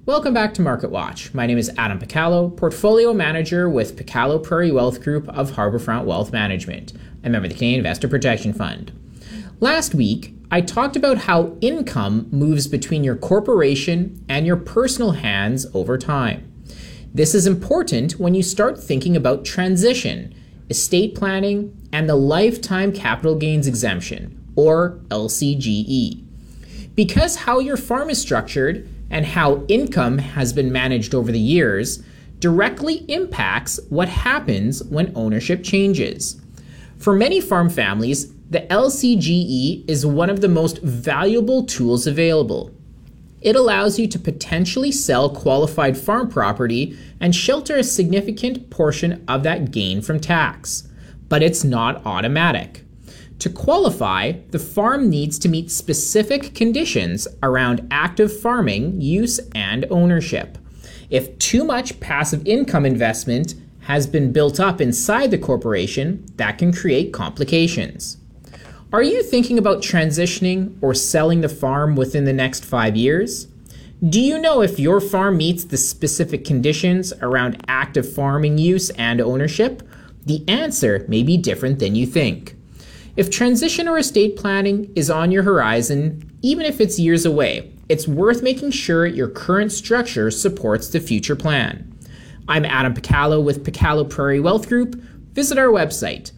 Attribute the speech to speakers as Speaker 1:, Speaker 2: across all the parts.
Speaker 1: Welcome back to Market Watch. My name is Adam Picallo, Portfolio Manager with Picallo Prairie Wealth Group of Harbourfront Wealth Management, a member of the Canadian Investor Protection Fund. Last week, I talked about how income moves between your corporation and your personal hands over time. This is important when you start thinking about transition, estate planning, and the Lifetime Capital Gains Exemption, or LCGE. Because how your farm is structured and how income has been managed over the years directly impacts what happens when ownership changes. For many farm families, the LCGE is one of the most valuable tools available. It allows you to potentially sell qualified farm property and shelter a significant portion of that gain from tax. But it's not automatic. To qualify, the farm needs to meet specific conditions around active farming, use, and ownership. If too much passive income investment has been built up inside the corporation, that can create complications. Are you thinking about transitioning or selling the farm within the next 5 years? Do you know if your farm meets the specific conditions around active farming use and ownership? The answer may be different than you think. If transition or estate planning is on your horizon, even if it's years away, it's worth making sure your current structure supports the future plan. I'm Adam Picallo with Picallo Prairie Wealth Group. Visit our website,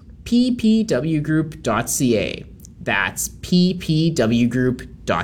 Speaker 1: ppwgroup.ca. That's ppwgroup.ca.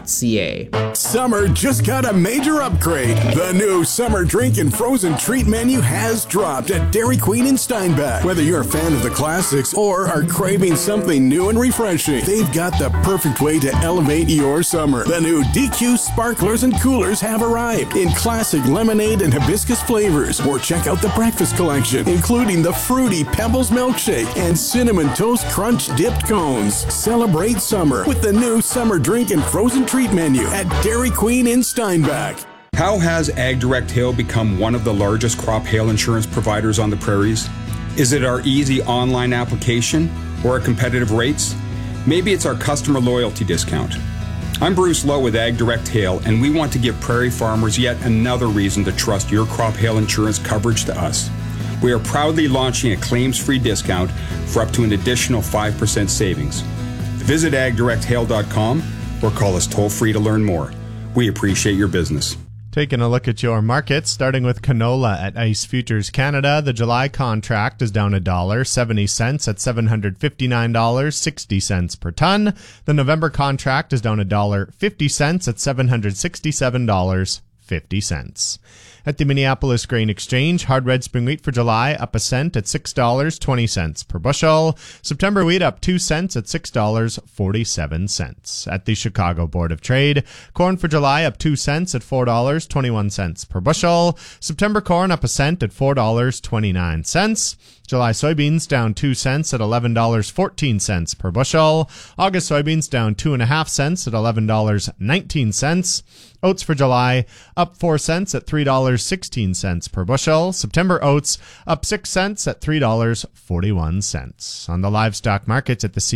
Speaker 2: Summer just got a major upgrade. The new summer drink and frozen treat menu has dropped at Dairy Queen in Steinbach. Whether you're a fan of the classics or are craving something new and refreshing, they've got the perfect way to elevate your summer. The new DQ sparklers and coolers have arrived in classic lemonade and hibiscus flavors. Or check out the breakfast collection, including the fruity Pebbles milkshake and cinnamon toast crunch dipped cones. Celebrate summer with the new summer drink and frozen treat menu at Dairy Queen in Steinbach.
Speaker 3: How has AgDirect Hail become one of the largest crop hail insurance providers on the prairies? Is it our easy online application or our competitive rates? Maybe it's our customer loyalty discount. I'm Bruce Lowe with AgDirect Hail, and we want to give prairie farmers yet another reason to trust your crop hail insurance coverage to us. We are proudly launching a claims-free discount for up to an additional 5% savings. Visit agdirecthail.com or call us toll-free to learn more. We appreciate your business.
Speaker 4: Taking a look at your markets, starting with canola at ICE Futures Canada. The July contract is down $1.70 at $759.60 per ton. The November contract is down $1.50 at $767.50. At the Minneapolis Grain Exchange, hard red spring wheat for July up a cent at $6.20 per bushel. September wheat up 2 cents at $6.47. At the Chicago Board of Trade, corn for July up 2 cents at $4.21 per bushel. September corn up a cent at $4.29. July soybeans down 2 cents at $11.14 per bushel. August soybeans down 2.5 cents at $11.19. Oats for July up 4 cents at $3.16 per bushel. September oats up 6 cents at $3.41. On the livestock markets at the